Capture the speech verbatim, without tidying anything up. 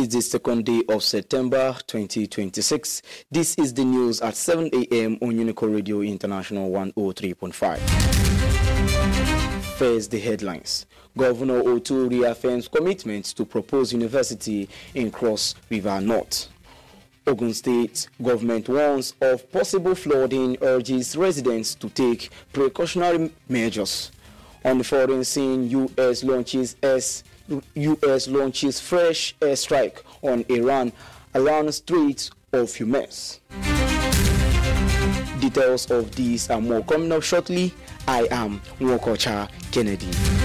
is the second day of September twenty twenty-six. This is the news at seven a.m. on Unico Radio International one oh three point five. First, the headlines. Governor Otu reaffirms commitment to propose university in Cross River North. Ogun State government warns of possible flooding, urges residents to take precautionary measures. On the foreign scene, U S launches S. U S launches fresh airstrike on Iran around Strait of Hormuz. Details of these and more coming up shortly. I am Nwokocha Kennedy.